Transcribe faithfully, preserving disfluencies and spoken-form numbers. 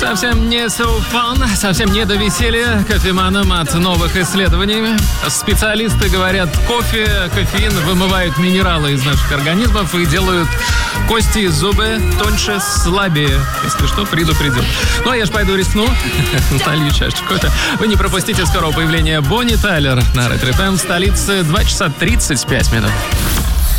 Совсем не so fun, совсем не до веселья кофеманам от новых исследований. Специалисты говорят, кофе, кофеин вымывают минералы из наших организмов и делают кости и зубы тоньше, слабее. Если что, предупредил. Ну, а я ж пойду рискну. Налью чашечку кофе. Вы не пропустите скорого появления Бонни Тайлер на Ретро эф эм в столице. два часа тридцать пять минут.